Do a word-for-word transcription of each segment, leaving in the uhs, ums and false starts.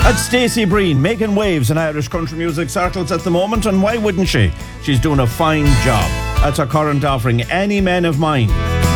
That's Stacey Breen making waves in Irish country music circles at the moment, and why wouldn't she? She's doing a fine job. That's her current offering, Any Man of Mine.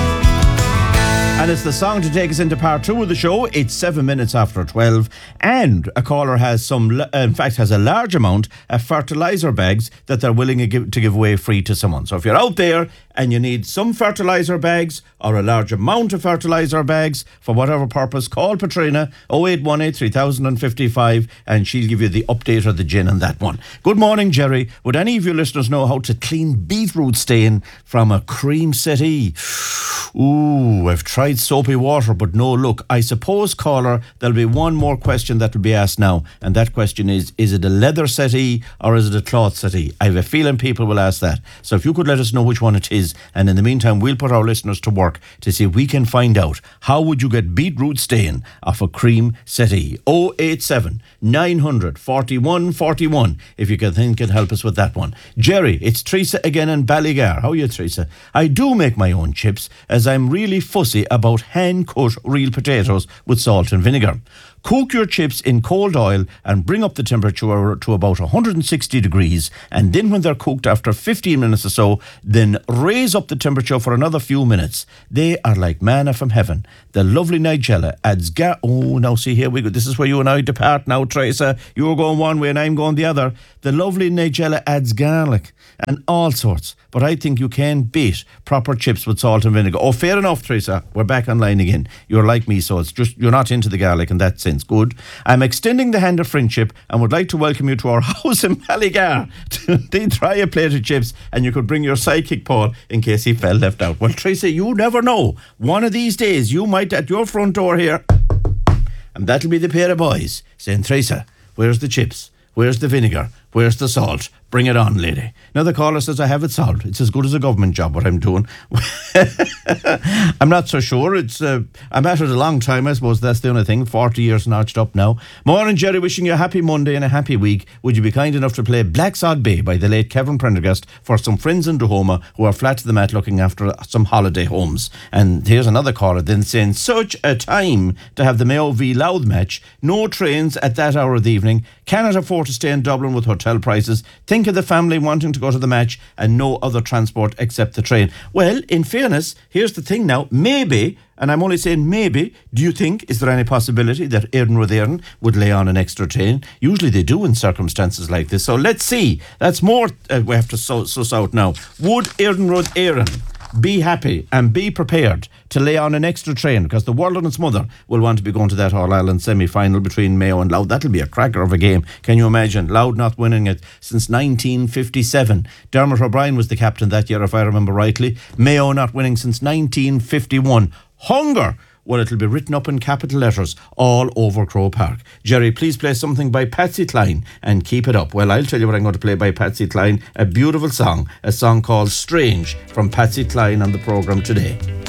And it's the song to take us into part two of the show. It's seven minutes after twelve, and a caller has some, in fact, has a large amount of fertiliser bags that they're willing to give, to give away free to someone. So if you're out there and you need some fertiliser bags or a large amount of fertiliser bags for whatever purpose, call Patrina oh eight one eight, three thousand fifty-five and she'll give you the update or the gin on that one. Good morning, Jerry. Would any of you listeners know how to clean beetroot stain from a cream settee? Ooh, I've tried soapy water, but no luck. I suppose, caller, there'll be one more question that will be asked now, and that question is, is it a leather settee or is it a cloth settee? I have a feeling people will ask that. So if you could let us know which one it is, and in the meantime, we'll put our listeners to work to see if we can find out how would you get beetroot stain off a cream settee. oh eight seven, nine hundred, forty-one forty-one, if you can think and help us with that one. Jerry, it's Teresa again in Ballygar. How are you, Teresa? I do make my own chips, as I'm really fussy about hand-cut real potatoes with salt and vinegar. Cook your chips in cold oil and bring up the temperature to about one hundred sixty degrees, and then when they're cooked after fifteen minutes or so, then raise up the temperature for another few minutes. They are like manna from heaven. The lovely Nigella adds gar... Oh, now see, here we go. This is where you and I depart now, Teresa. You're going one way and I'm going the other. The lovely Nigella adds garlic and all sorts, but I think you can beat proper chips with salt and vinegar. Oh, fair enough, Teresa. We're back online again. You're like me, so it's just you're not into the garlic in that sense. Good. I'm extending the hand of friendship and would like to welcome you to our house in Ballygar. They try a plate of chips, and you could bring your sidekick Paul in case he fell left out. Well, Teresa, you never know. One of these days, you might at your front door here, and that'll be the pair of boys saying, Teresa, where's the chips? Where's the vinegar? Where's the salt? Bring it on, lady. Now the caller says I have it solved. It's as good as a government job, what I'm doing. I'm not so sure. It's uh, I'm at it a long time, I suppose. That's the only thing. forty years notched up now. Morning, Jerry. Wishing you a happy Monday and a happy week. Would you be kind enough to play Black Sod Bay by the late Kevin Prendergast for some friends in Dahoma who are flat to the mat looking after some holiday homes? And here's another caller then saying, such a time to have the Mayo v Louth match. No trains at that hour of the evening. Cannot afford to stay in Dublin with hotel prices. Think of the family wanting to go to the match and no other transport except the train. Well, in fairness, here's the thing now. Maybe, and I'm only saying maybe, do you think, is there any possibility that Éireann Rud Éireann would lay on an extra train? Usually they do in circumstances like this. So let's see. That's more uh, we have to suss out now. Would Éireann Rud Éireann be happy and be prepared to lay on an extra train, because the world and its mother will want to be going to that All-Ireland semi-final between Mayo and Louth. That'll be a cracker of a game. Can you imagine? Louth not winning it since nineteen fifty-seven. Dermot O'Brien was the captain that year, if I remember rightly. Mayo not winning since nineteen fifty-one. Hunger! Well, it'll be written up in capital letters all over Croke Park. Jerry, please play something by Patsy Cline and keep it up. Well, I'll tell you what I'm going to play by Patsy Cline. A beautiful song. A song called Strange from Patsy Cline on the programme today.